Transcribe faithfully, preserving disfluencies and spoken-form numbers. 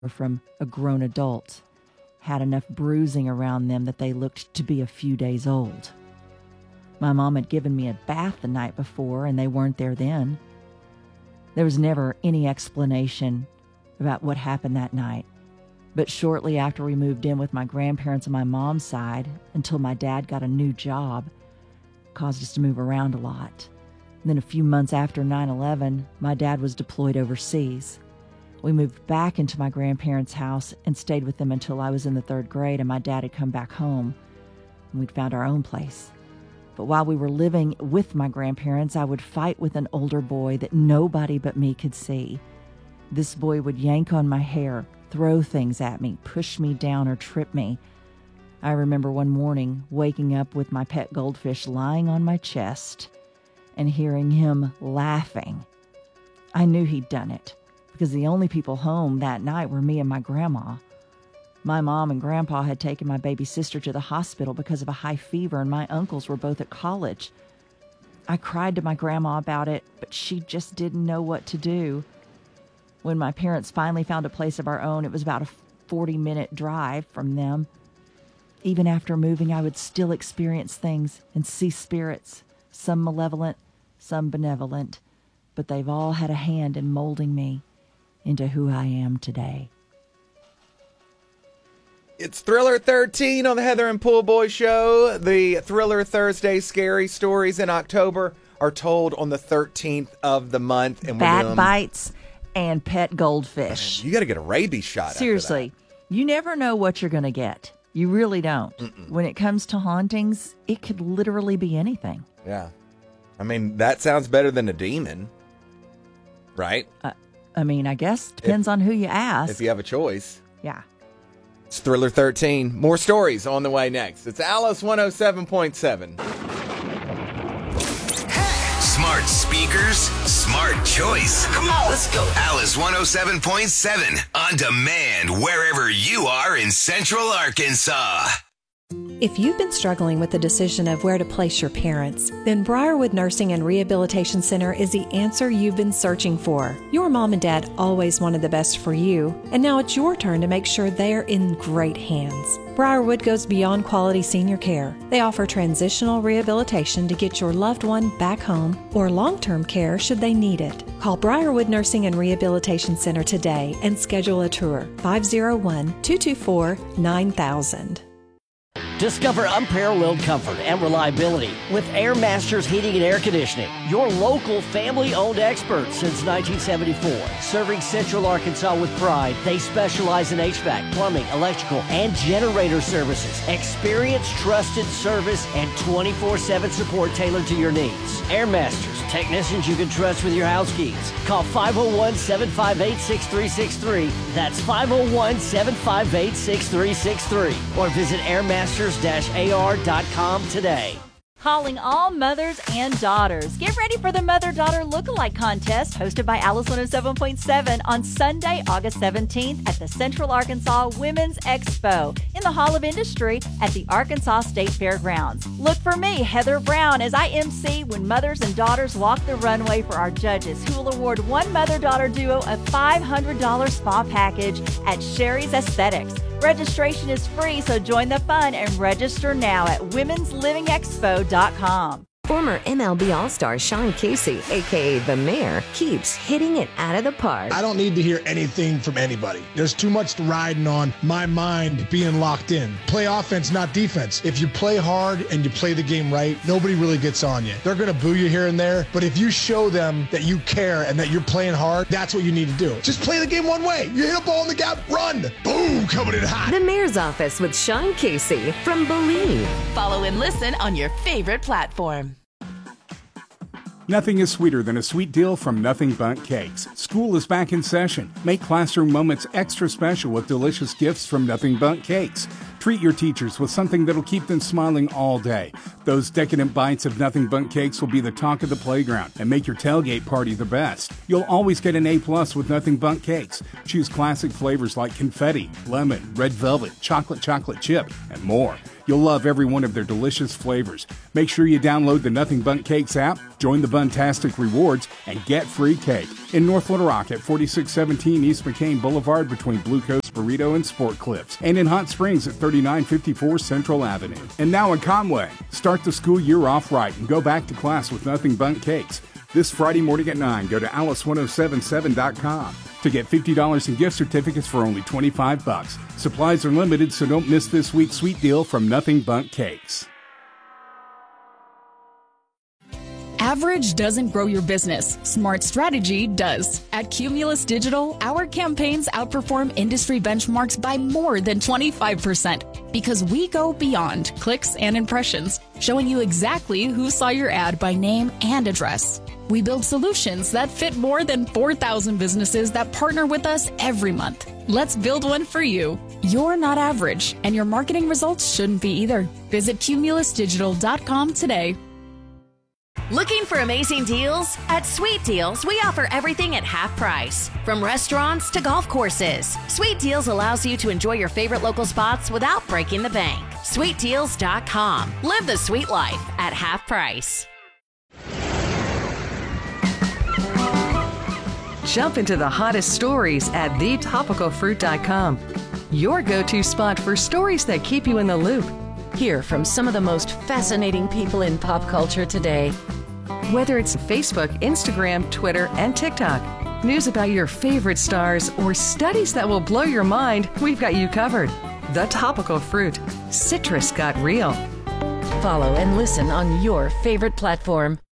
from a grown adult, had enough bruising around them that they looked to be a few days old. My mom had given me a bath the night before, and they weren't there then. There was never any explanation about what happened that night. But shortly after we moved in with my grandparents on my mom's side, until my dad got a new job, caused us to move around a lot. And then a few months after nine eleven, my dad was deployed overseas. We moved back into my grandparents' house and stayed with them until I was in the third grade and my dad had come back home, and we'd found our own place. But while we were living with my grandparents, I would fight with an older boy that nobody but me could see. This boy would yank on my hair, throw things at me, push me down, or trip me. I remember one morning waking up with my pet goldfish lying on my chest and hearing him laughing. I knew he'd done it because the only people home that night were me and my grandma. My mom and grandpa had taken my baby sister to the hospital because of a high fever, and my uncles were both at college. I cried to my grandma about it, but she just didn't know what to do. When my parents finally found a place of our own, it was about a forty-minute drive from them. Even after moving, I would still experience things and see spirits, some malevolent, some benevolent, but they've all had a hand in molding me into who I am today. It's Thriller thirteen on the Heather and Pool Boy Show. The Thriller Thursday scary stories in October are told on the thirteenth of the month. And Bat bites and pet goldfish. You got to get a rabies shot. Seriously, you never know what you're going to get. You really don't. Mm-mm. When it comes to hauntings, it could literally be anything. Yeah. I mean, that sounds better than a demon, right? Uh, I mean, I guess depends if, on who you ask. If you have a choice. Yeah. It's Thriller thirteen. More stories on the way next. It's Alice one oh seven point seven. Smart speakers, smart choice. Come on, let's go. Alice one oh seven point seven. On demand wherever you are in Central Arkansas. If you've been struggling with the decision of where to place your parents, then Briarwood Nursing and Rehabilitation Center is the answer you've been searching for. Your mom and dad always wanted the best for you, and now it's your turn to make sure they're in great hands. Briarwood goes beyond quality senior care. They offer transitional rehabilitation to get your loved one back home or long-term care should they need it. Call Briarwood Nursing and Rehabilitation Center today and schedule a tour. five oh one, two two four, nine thousand. Discover unparalleled comfort and reliability with Air Masters Heating and Air Conditioning, your local family-owned experts since nineteen seventy-four. Serving Central Arkansas with pride, they specialize in H V A C, plumbing, electrical, and generator services. Experience, trusted service, and twenty-four seven support tailored to your needs. Air Masters, technicians you can trust with your house keys. Call five oh one, seven five eight, six three six three. That's five oh one, seven five eight, six three six three. Or visit airmasters dash a r dot com today. Calling all mothers and daughters. Get ready for the Mother-Daughter Lookalike Contest hosted by Alice one oh seven point seven on Sunday, August seventeenth at the Central Arkansas Women's Expo in the Hall of Industry at the Arkansas State Fairgrounds. Look for me, Heather Brown, as I M C when mothers and daughters walk the runway for our judges, who will award one mother-daughter duo a five hundred dollars spa package at Sherry's Aesthetics. Registration is free, so join the fun and register now at womens living expo dot com. Former M L B All-Star Sean Casey, a k a. The Mayor, keeps hitting it out of the park. I don't need to hear anything from anybody. There's too much riding on my mind being locked in. Play offense, not defense. If you play hard and you play the game right, nobody really gets on you. They're going to boo you here and there, but if you show them that you care and that you're playing hard, that's what you need to do. Just play the game one way. You hit a ball in the gap, run. Boom, coming in hot. The Mayor's Office with Sean Casey from Believe. Follow and listen on your favorite platform. Nothing is sweeter than a sweet deal from Nothing Bundt Cakes. School is back in session. Make classroom moments extra special with delicious gifts from Nothing Bundt Cakes. Treat your teachers with something that'll keep them smiling all day. Those decadent bites of Nothing Bundt Cakes will be the talk of the playground and make your tailgate party the best. You'll always get an A plus with Nothing Bundt Cakes. Choose classic flavors like confetti, lemon, red velvet, chocolate chocolate chip, and more. You'll love every one of their delicious flavors. Make sure you download the Nothing Bundt Cakes app, join the Buntastic Rewards, and get free cake. In North Little Rock at forty-six seventeen East McCain Boulevard between Blue Coast Burrito and Sport Clips. And in Hot Springs at thirty-nine fifty-four Central Avenue. And now in Conway, start the school year off right and go back to class with Nothing Bundt Cakes. This Friday morning at nine, go to alice ten seventy-seven dot com to get fifty dollars in gift certificates for only twenty-five bucks. Supplies are limited, so don't miss this week's sweet deal from Nothing Bundt Cakes. Average doesn't grow your business. Smart strategy does. At Cumulus Digital, our campaigns outperform industry benchmarks by more than twenty-five percent because we go beyond clicks and impressions, showing you exactly who saw your ad by name and address. We build solutions that fit more than four thousand businesses that partner with us every month. Let's build one for you. You're not average, and your marketing results shouldn't be either. Visit cumulus digital dot com today. Looking for amazing deals? At Sweet Deals, we offer everything at half price. From restaurants to golf courses, Sweet Deals allows you to enjoy your favorite local spots without breaking the bank. sweet deals dot com. Live the sweet life at half price. Jump into the hottest stories at the topical fruit dot com. Your go-to spot for stories that keep you in the loop. Hear from some of the most fascinating people in pop culture today. Whether it's Facebook, Instagram, Twitter, and TikTok, news about your favorite stars, or studies that will blow your mind, we've got you covered. The Topical Fruit. Citrus got real. Follow and listen on your favorite platform.